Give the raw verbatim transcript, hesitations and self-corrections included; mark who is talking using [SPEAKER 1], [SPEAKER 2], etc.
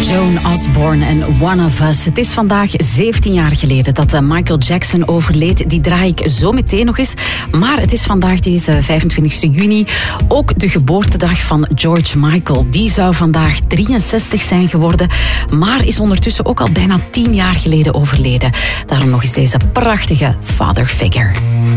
[SPEAKER 1] Joan Osborne en One of Us. Het is vandaag zeventien jaar geleden dat Michael Jackson overleed. Die draai ik zo meteen nog eens. Maar het is vandaag deze vijfentwintigste juni ook de geboortedag van George Michael. Die zou vandaag drieënzestig zijn geworden, maar is ondertussen ook al bijna tien jaar geleden overleden. Daarom nog eens deze prachtige father figure.